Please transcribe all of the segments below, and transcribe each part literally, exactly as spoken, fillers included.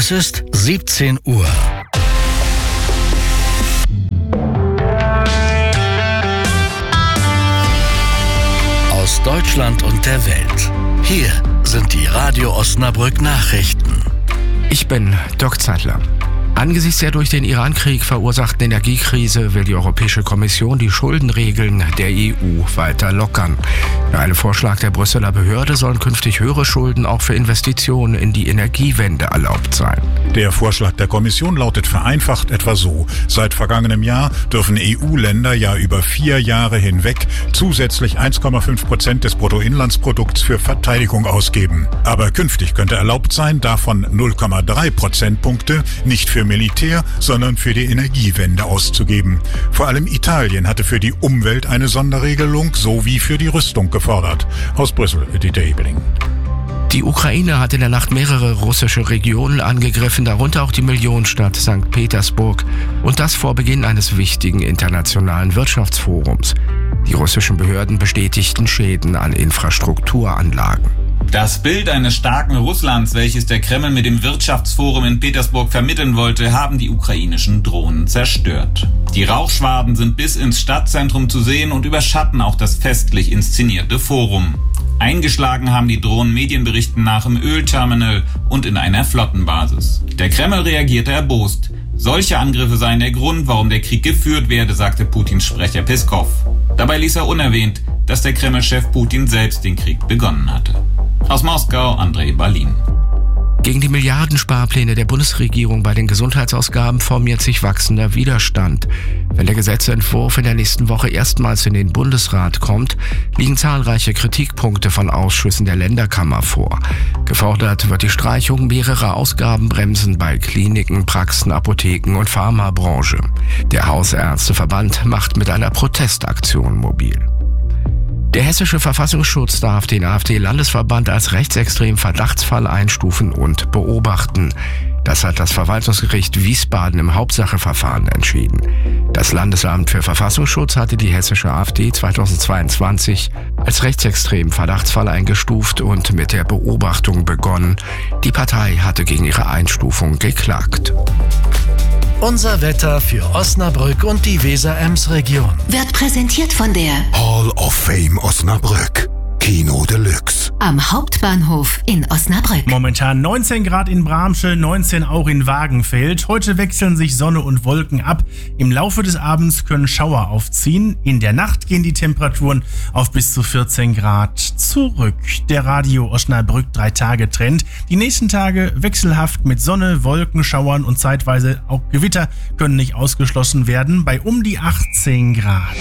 Es ist siebzehn Uhr. Aus Deutschland und der Welt. Hier sind die Radio Osnabrück Nachrichten. Ich bin Dirk Zeitler. Angesichts der durch den Iran-Krieg verursachten Energiekrise will die Europäische Kommission die Schuldenregeln der E U weiter lockern. Nach einem Vorschlag der Brüsseler Behörde sollen künftig höhere Schulden auch für Investitionen in die Energiewende erlaubt sein. Der Vorschlag der Kommission lautet vereinfacht etwa so: Seit vergangenem Jahr dürfen E U-Länder ja über vier Jahre hinweg zusätzlich eins Komma fünf Prozent des Bruttoinlandsprodukts für Verteidigung ausgeben. Aber künftig könnte erlaubt sein, davon null Komma drei Prozentpunkte nicht für Militär, sondern für die Energiewende auszugeben. Vor allem Italien hatte für die Umwelt eine Sonderregelung sowie für die Rüstung gefordert. Aus Brüssel, Dieter Ebeling. Die Ukraine hat in der Nacht mehrere russische Regionen angegriffen, darunter auch die Millionenstadt Sankt Petersburg. Und das vor Beginn eines wichtigen internationalen Wirtschaftsforums. Die russischen Behörden bestätigten Schäden an Infrastrukturanlagen. Das Bild eines starken Russlands, welches der Kreml mit dem Wirtschaftsforum in Petersburg vermitteln wollte, haben die ukrainischen Drohnen zerstört. Die Rauchschwaden sind bis ins Stadtzentrum zu sehen und überschatten auch das festlich inszenierte Forum. Eingeschlagen haben die Drohnen Medienberichten nach im Ölterminal und in einer Flottenbasis. Der Kreml reagierte erbost. Solche Angriffe seien der Grund, warum der Krieg geführt werde, sagte Putins Sprecher Peskov. Dabei ließ er unerwähnt, dass der Kreml-Chef Putin selbst den Krieg begonnen hatte. Aus Moskau, Andrei Balin. Gegen die Milliardensparpläne der Bundesregierung bei den Gesundheitsausgaben formiert sich wachsender Widerstand. Wenn der Gesetzentwurf in der nächsten Woche erstmals in den Bundesrat kommt, liegen zahlreiche Kritikpunkte von Ausschüssen der Länderkammer vor. Gefordert wird die Streichung mehrerer Ausgabenbremsen bei Kliniken, Praxen, Apotheken und Pharmabranche. Der Hausärzteverband macht mit einer Protestaktion mobil. Der hessische Verfassungsschutz darf den AfD-Landesverband als rechtsextremen Verdachtsfall einstufen und beobachten. Das hat das Verwaltungsgericht Wiesbaden im Hauptsacheverfahren entschieden. Das Landesamt für Verfassungsschutz hatte die hessische AfD zweitausendzweiundzwanzig als rechtsextremen Verdachtsfall eingestuft und mit der Beobachtung begonnen. Die Partei hatte gegen ihre Einstufung geklagt. Unser Wetter für Osnabrück und die Weser-Ems-Region Wird präsentiert von der Hall of Fame Osnabrück. Kino Deluxe. am Hauptbahnhof in Osnabrück. Momentan neunzehn Grad in Bramsche, neunzehn auch in Wagenfeld. Heute wechseln sich Sonne und Wolken ab. Im Laufe des Abends können Schauer aufziehen. In der Nacht gehen die Temperaturen auf bis zu vierzehn Grad zurück. Der Radio Osnabrück drei Tage Trend. Die nächsten Tage wechselhaft mit Sonne, Wolken, Schauern und zeitweise auch Gewitter können nicht ausgeschlossen werden bei um die achtzehn Grad.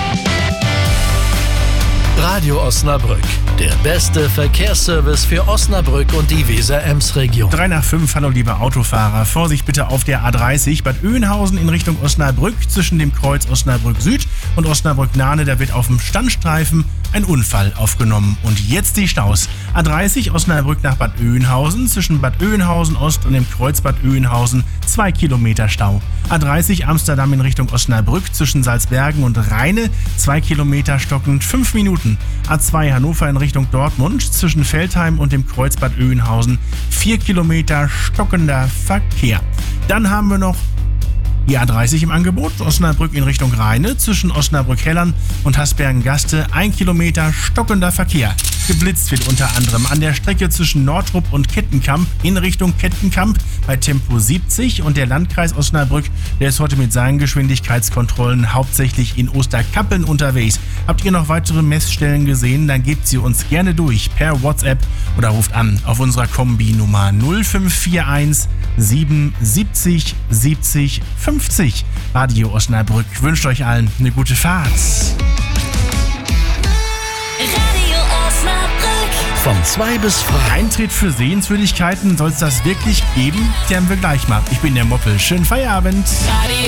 Radio Osnabrück, der beste Verkehrsservice für Osnabrück und die Weser-Ems-Region. drei nach fünf, hallo liebe Autofahrer. Vorsicht bitte auf der A dreißig, Bad Oeynhausen in Richtung Osnabrück, zwischen dem Kreuz Osnabrück Süd und Osnabrück Nahne. Da wird auf dem Standstreifen ein Unfall aufgenommen. Und jetzt die Staus. A dreißig Osnabrück nach Bad Oeynhausen, zwischen Bad Oeynhausen Ost und dem Kreuz Bad Oeynhausen zwei Kilometer Stau. A dreißig Amsterdam in Richtung Osnabrück, zwischen Salzbergen und Rheine zwei Kilometer stockend fünf Minuten. A zwei Hannover in Richtung Dortmund, zwischen Veltheim und dem Kreuz Bad Oeynhausen vier Kilometer stockender Verkehr. Dann haben wir noch die A dreißig im Angebot, Osnabrück in Richtung Rheine, zwischen Osnabrück-Hellern und Hasbergen-Gaste ein Kilometer stockender Verkehr. Geblitzt wird unter anderem an der Strecke zwischen Nordrup und Kettenkamp in Richtung Kettenkamp bei Tempo siebzig, und der Landkreis Osnabrück, der ist heute mit seinen Geschwindigkeitskontrollen hauptsächlich in Osterkappeln unterwegs. Habt ihr noch weitere Messstellen gesehen, dann gebt sie uns gerne durch per WhatsApp oder ruft an auf unserer Kombi-Nummer null fünf vier eins sieben siebzig siebzig fünfzig. Radio Osnabrück wünscht euch allen eine gute Fahrt. Von zwei bis drei. Eintritt für Sehenswürdigkeiten, soll es das wirklich geben? Die haben wir gleich mal. Ich bin der Moppel. Schönen Feierabend.